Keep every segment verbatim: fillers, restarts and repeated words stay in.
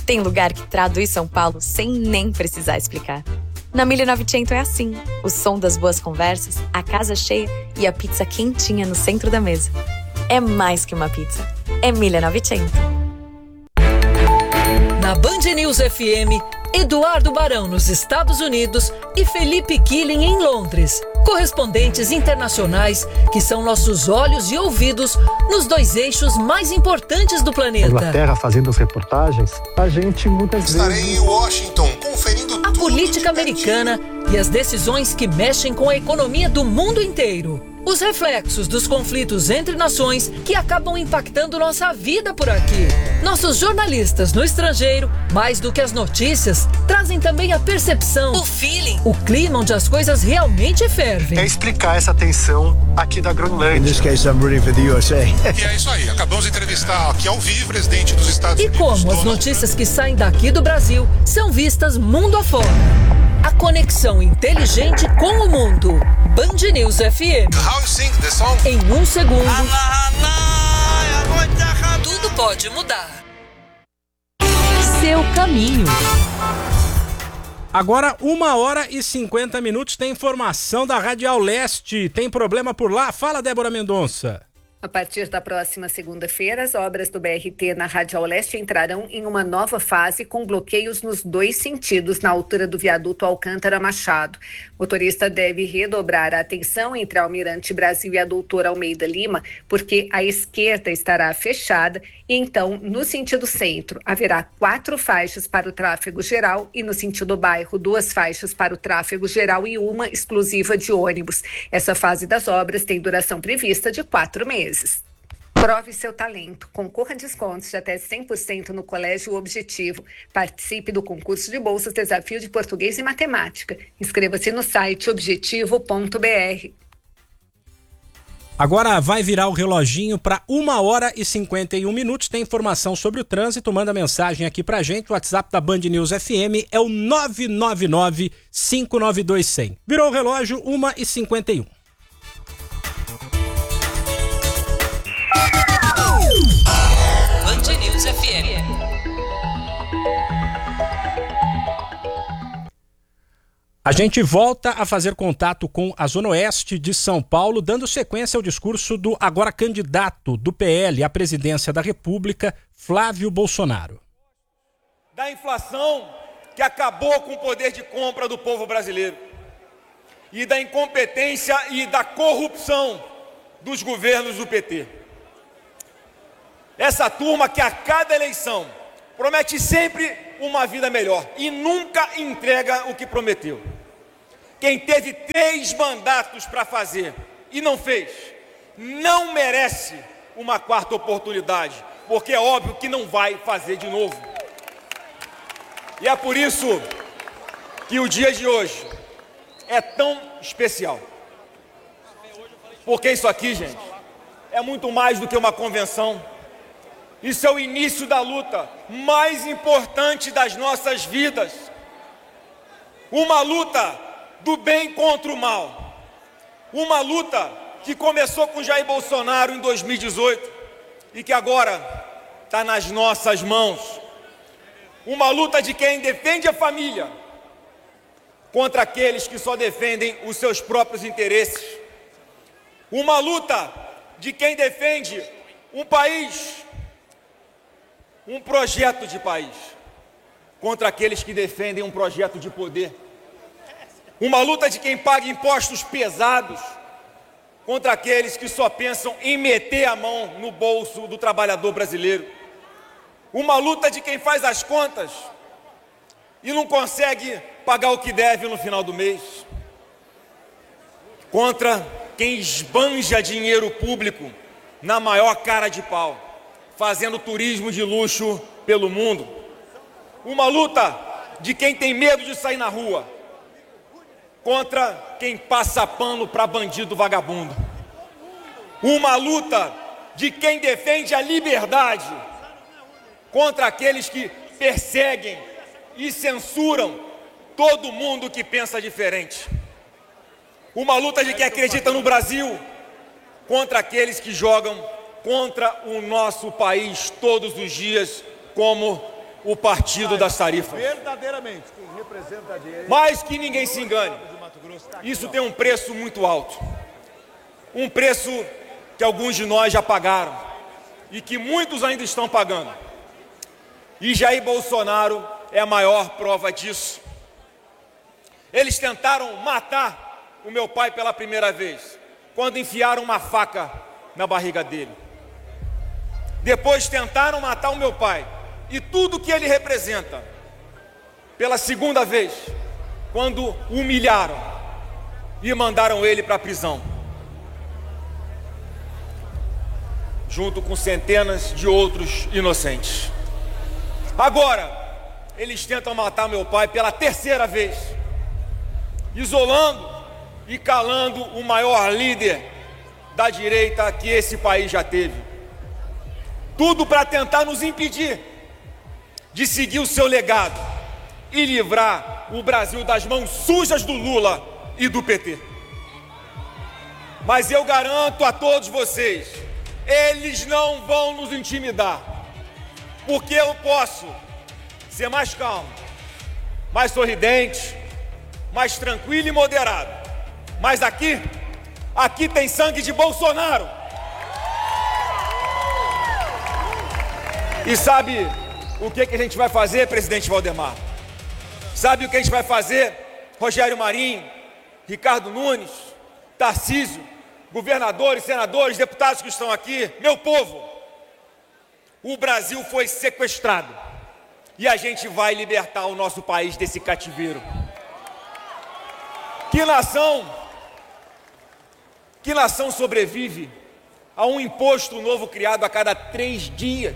Tem lugar que traduz São Paulo sem nem precisar explicar. Na mille e novecento é assim, o som das boas conversas, a casa cheia e a pizza quentinha no centro da mesa. É mais que uma pizza, é mille e novecento. Na Band News F M, Eduardo Barão nos Estados Unidos e Felipe Killing em Londres. Correspondentes internacionais que são nossos olhos e ouvidos nos dois eixos mais importantes do planeta. Inglaterra fazendo as reportagens, a gente muitas Estarei vezes... Estarei em Washington conferindo a tudo política americana e as decisões que mexem com a economia do mundo inteiro. Os reflexos dos conflitos entre nações que acabam impactando nossa vida por aqui. Nossos jornalistas no estrangeiro, mais do que as notícias, trazem também a percepção, o feeling, o clima onde as coisas realmente fervem. É explicar essa tensão aqui da Groenlândia. In this case, I'm rooting for the U S A. E é isso aí, acabamos de entrevistar aqui ao vivo o presidente dos Estados E Unidos. como as Donald notícias Trump. que saem daqui do Brasil são vistas mundo afora. A conexão inteligente com o mundo. Band News F M. How you sing the song? Em um segundo, tudo pode mudar. Seu caminho. Agora, uma hora e cinquenta minutos, tem informação da Radial Leste. Tem problema por lá? Fala, Débora Mendonça. A partir da próxima segunda-feira, as obras do B R T na Radial Leste entrarão em uma nova fase com bloqueios nos dois sentidos na altura do viaduto Alcântara Machado. O motorista deve redobrar a atenção entre a Almirante Brasil e a Doutor Almeida Lima, porque a esquerda estará fechada e então, no sentido centro, haverá quatro faixas para o tráfego geral e no sentido bairro, duas faixas para o tráfego geral e uma exclusiva de ônibus. Essa fase das obras tem duração prevista de quatro meses. Prove seu talento, concorra a descontos de até cem por cento no Colégio Objetivo. Participe do concurso de bolsas Desafio de Português e Matemática. Inscreva-se no site objetivo ponto b r. Agora vai virar o reloginho para uma hora e cinquenta e um minutos. Tem informação sobre o trânsito. Manda mensagem aqui pra gente. O WhatsApp da Band News F M é o nove nove nove, cinco nove dois, zero zero. Virou o relógio, uma e cinquenta e um. Band News F M. A gente volta a fazer contato com a Zona Oeste de São Paulo, dando sequência ao discurso do agora candidato do P L à presidência da República, Flávio Bolsonaro. Da inflação que acabou com o poder de compra do povo brasileiro e da incompetência e da corrupção dos governos do P T. Essa turma que a cada eleição promete sempre uma vida melhor e nunca entrega o que prometeu. Quem teve três mandatos para fazer e não fez, não merece uma quarta oportunidade, porque é óbvio que não vai fazer de novo. E é por isso que o dia de hoje é tão especial. Porque isso aqui, gente, é muito mais do que uma convenção. Isso é o início da luta mais importante das nossas vidas. Uma luta do bem contra o mal. Uma luta que começou com Jair Bolsonaro em dois mil e dezoito e que agora está nas nossas mãos. Uma luta de quem defende a família contra aqueles que só defendem os seus próprios interesses. Uma luta de quem defende um país, um projeto de país, contra aqueles que defendem um projeto de poder. Uma luta de quem paga impostos pesados contra aqueles que só pensam em meter a mão no bolso do trabalhador brasileiro. Uma luta de quem faz as contas e não consegue pagar o que deve no final do mês. Contra quem esbanja dinheiro público na maior cara de pau, fazendo turismo de luxo pelo mundo. Uma luta de quem tem medo de sair na rua, contra quem passa pano para bandido vagabundo. Uma luta de quem defende a liberdade, contra aqueles que perseguem e censuram todo mundo que pensa diferente. Uma luta de quem acredita no Brasil, contra aqueles que jogam contra o nosso país todos os dias, como o partido das tarifas. Verdadeiramente, quem representa a direita... Mas que ninguém se engane, isso tem um preço muito alto. Um preço que alguns de nós já pagaram e que muitos ainda estão pagando. E Jair Bolsonaro é a maior prova disso. Eles tentaram matar o meu pai pela primeira vez, quando enfiaram uma faca na barriga dele. Depois tentaram matar o meu pai e tudo que ele representa pela segunda vez, quando o humilharam e mandaram ele para a prisão, junto com centenas de outros inocentes. Agora, eles tentam matar meu pai pela terceira vez, isolando e calando o maior líder da direita que esse país já teve. Tudo para tentar nos impedir de seguir o seu legado e livrar o Brasil das mãos sujas do Lula e do P T. Mas eu garanto a todos vocês, eles não vão nos intimidar, porque eu posso ser mais calmo, mais sorridente, mais tranquilo e moderado. Mas aqui, aqui tem sangue de Bolsonaro. E sabe o que, que a gente vai fazer, presidente Valdemar? Sabe o que a gente vai fazer, Rogério Marinho, Ricardo Nunes, Tarcísio, governadores, senadores, deputados que estão aqui, meu povo? O Brasil foi sequestrado e a gente vai libertar o nosso país desse cativeiro. Que nação, que nação sobrevive a um imposto novo criado a cada três dias?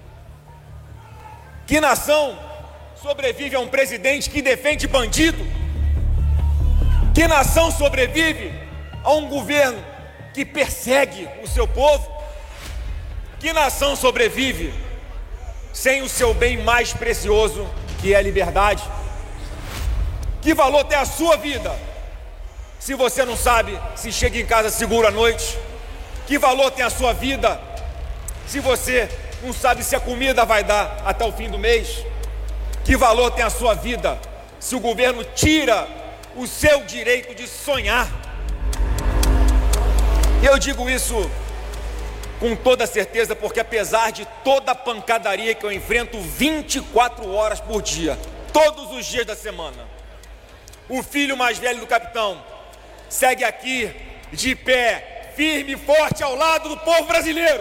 Que nação sobrevive a um presidente que defende bandido? Que nação sobrevive a um governo que persegue o seu povo? Que nação sobrevive sem o seu bem mais precioso, que é a liberdade? Que valor tem a sua vida se você não sabe se chega em casa seguro à noite? Que valor tem a sua vida se você não sabe se a comida vai dar até o fim do mês? Que valor tem a sua vida se o governo tira o seu direito de sonhar? Eu digo isso com toda certeza, porque apesar de toda a pancadaria que eu enfrento vinte e quatro horas por dia, todos os dias da semana, o filho mais velho do capitão segue aqui de pé, firme e forte ao lado do povo brasileiro.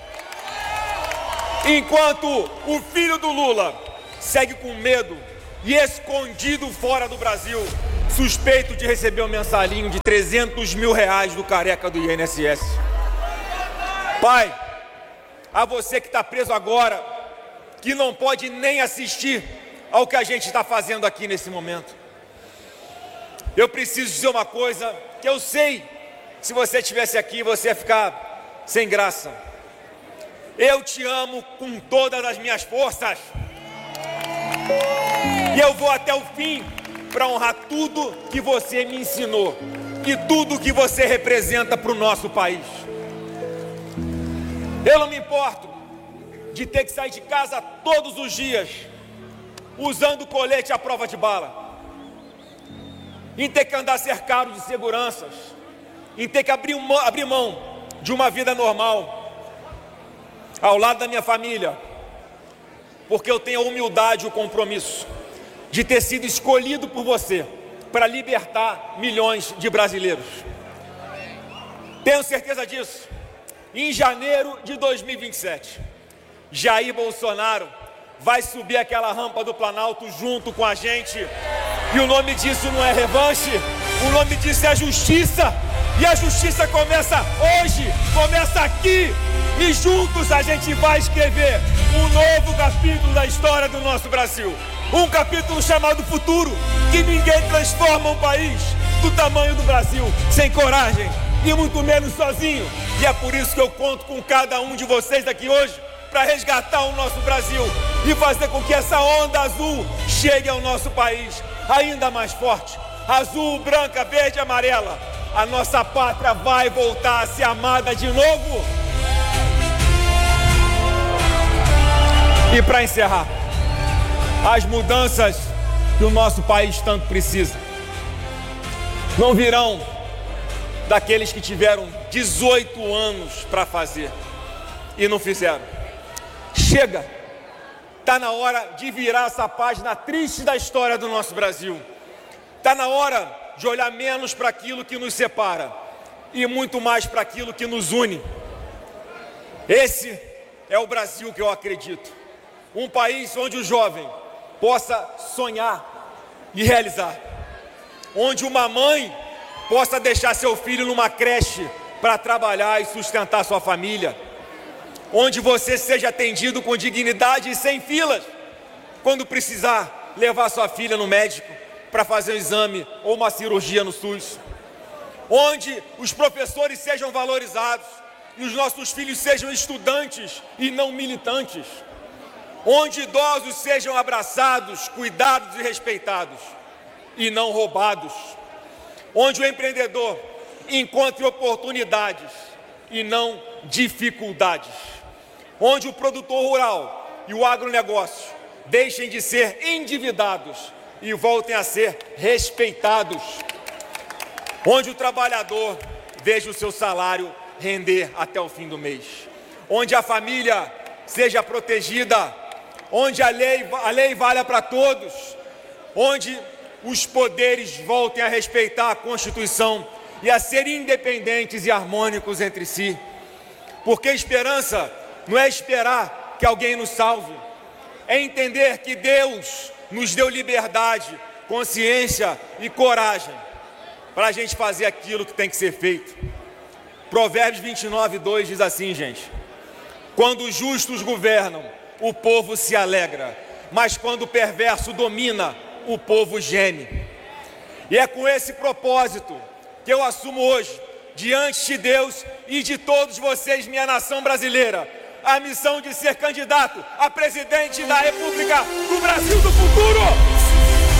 Enquanto o filho do Lula segue com medo e escondido fora do Brasil, suspeito de receber um mensalinho de trezentos mil reais do careca do I N S S. Pai, a você que está preso agora, que não pode nem assistir ao que a gente está fazendo aqui nesse momento, eu preciso dizer uma coisa que eu sei, se você estivesse aqui, você ia ficar sem graça. Eu te amo com todas as minhas forças. E eu vou até o fim para honrar tudo que você me ensinou e tudo que você representa para o nosso país. Eu não me importo de ter que sair de casa todos os dias usando colete à prova de bala, em ter que andar cercado de seguranças, em ter que abrir, uma, abrir mão de uma vida normal ao lado da minha família, porque eu tenho a humildade e o compromisso de ter sido escolhido por você para libertar milhões de brasileiros. Tenho certeza disso. Em janeiro de dois mil e vinte e sete, Jair Bolsonaro vai subir aquela rampa do Planalto junto com a gente. E o nome disso não é revanche, o nome disso é justiça. E a justiça começa hoje, começa aqui. E juntos a gente vai escrever um novo capítulo da história do nosso Brasil. Um capítulo chamado futuro, que ninguém transforma um país do tamanho do Brasil sem coragem, e muito menos sozinho. E é por isso que eu conto com cada um de vocês aqui hoje para resgatar o nosso Brasil e fazer com que essa onda azul chegue ao nosso país ainda mais forte. Azul, branca, verde e amarela. A nossa pátria vai voltar a ser amada de novo. E para encerrar, as mudanças que o nosso país tanto precisa. Não virão daqueles que tiveram dezoito anos para fazer e não fizeram. Chega! Está na hora de virar essa página triste da história do nosso Brasil. Está na hora de olhar menos para aquilo que nos separa e muito mais para aquilo que nos une. Esse é o Brasil que eu acredito. Um país onde o jovem possa sonhar e realizar. Onde uma mãe possa deixar seu filho numa creche para trabalhar e sustentar sua família. Onde você seja atendido com dignidade e sem filas, quando precisar levar sua filha no médico para fazer um exame ou uma cirurgia no SUS. Onde os professores sejam valorizados e os nossos filhos sejam estudantes e não militantes. Onde idosos sejam abraçados, cuidados e respeitados e não roubados. Onde o empreendedor encontre oportunidades e não dificuldades. Onde o produtor rural e o agronegócio deixem de ser endividados e voltem a ser respeitados. Onde o trabalhador veja o seu salário render até o fim do mês. Onde a família seja protegida. Onde a lei, a lei valha para todos. Onde os poderes voltem a respeitar a Constituição e a ser independentes e harmônicos entre si. Porque esperança não é esperar que alguém nos salve, é entender que Deus nos deu liberdade, consciência e coragem para a gente fazer aquilo que tem que ser feito. Provérbios vinte e nove, dois diz assim, gente: quando os justos governam, o povo se alegra, mas quando o perverso domina, o povo geme. E é com esse propósito que eu assumo hoje, diante de Deus e de todos vocês, minha nação brasileira, a missão de ser candidato a presidente da República do Brasil do futuro.